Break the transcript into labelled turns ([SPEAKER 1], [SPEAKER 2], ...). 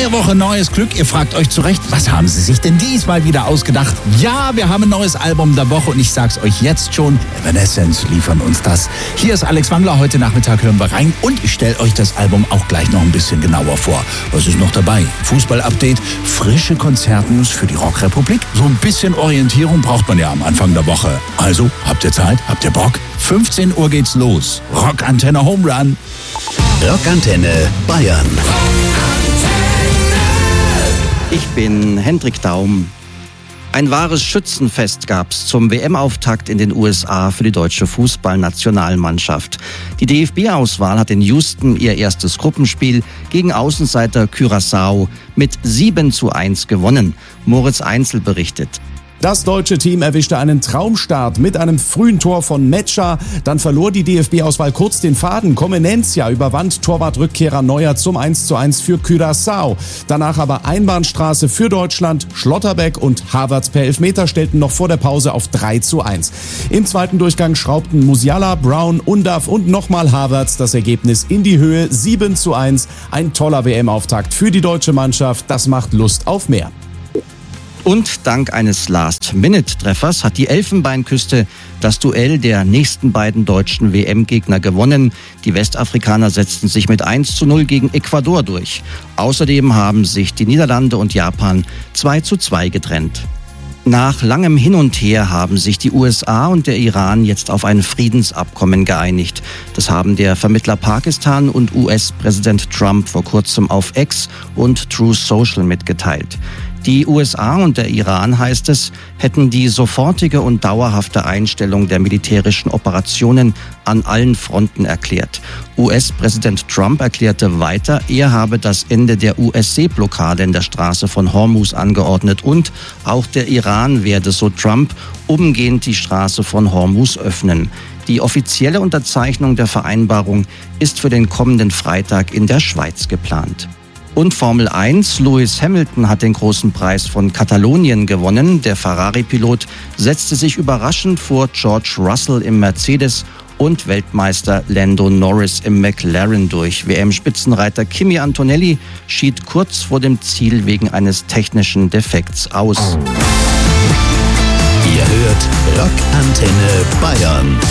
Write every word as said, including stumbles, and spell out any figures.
[SPEAKER 1] Neue Woche, neues Glück. Ihr fragt euch zurecht, was haben sie sich denn diesmal wieder ausgedacht? Ja, wir haben ein neues Album der Woche und ich sag's euch jetzt schon, Evanescence liefern uns das. Hier ist Alex Wangler, heute Nachmittag hören wir rein und ich stelle euch das Album auch gleich noch ein bisschen genauer vor. Was ist noch dabei? Fußball-Update, frische Konzertnews für die Rockrepublik. So ein bisschen Orientierung braucht man ja am Anfang der Woche. Also, habt ihr Zeit? Habt ihr Bock? fünfzehn Uhr geht's los. Rockantenne Home Run.
[SPEAKER 2] Rockantenne Bayern.
[SPEAKER 3] Ich bin Hendrik Daum. Ein wahres Schützenfest gab's zum W M-Auftakt in den U S A für die deutsche Fußballnationalmannschaft. Die D F B-Auswahl hat in Houston ihr erstes Gruppenspiel gegen Außenseiter Curaçao mit sieben zu eins gewonnen. Moritz Einzel berichtet.
[SPEAKER 4] Das deutsche Team erwischte einen Traumstart mit einem frühen Tor von Metscher. Dann verlor die D F B-Auswahl kurz den Faden. Comenencia überwand Torwartrückkehrer Neuer zum eins zu eins für Curaçao. Danach aber Einbahnstraße für Deutschland. Schlotterbeck und Havertz per Elfmeter stellten noch vor der Pause auf drei zu eins. Im zweiten Durchgang schraubten Musiala, Brown, Undav und nochmal Havertz das Ergebnis in die Höhe. sieben zu eins. Ein toller W M-Auftakt für die deutsche Mannschaft. Das macht Lust auf mehr.
[SPEAKER 3] Und dank eines Last-Minute-Treffers hat die Elfenbeinküste das Duell der nächsten beiden deutschen W M-Gegner gewonnen. Die Westafrikaner setzten sich mit eins zu null gegen Ecuador durch. Außerdem haben sich die Niederlande und Japan zwei zu zwei getrennt. Nach langem Hin und Her haben sich die U S A und der Iran jetzt auf ein Friedensabkommen geeinigt. Das haben der Vermittler Pakistan und U S-Präsident Trump vor kurzem auf X und Truth Social mitgeteilt. Die U S A und der Iran, heißt es, hätten die sofortige und dauerhafte Einstellung der militärischen Operationen an allen Fronten erklärt. U S-Präsident Trump erklärte weiter, er habe das Ende der U S-Seeblockade in der Straße von Hormuz angeordnet und auch der Iran werde, so Trump, umgehend die Straße von Hormuz öffnen. Die offizielle Unterzeichnung der Vereinbarung ist für den kommenden Freitag in der Schweiz geplant. Und Formel eins, Lewis Hamilton hat den großen Preis von Katalonien gewonnen. Der Ferrari-Pilot setzte sich überraschend vor George Russell im Mercedes und Weltmeister Lando Norris im McLaren durch. W M-Spitzenreiter Kimi Antonelli schied kurz vor dem Ziel wegen eines technischen Defekts aus.
[SPEAKER 2] Ihr hört Rockantenne Bayern.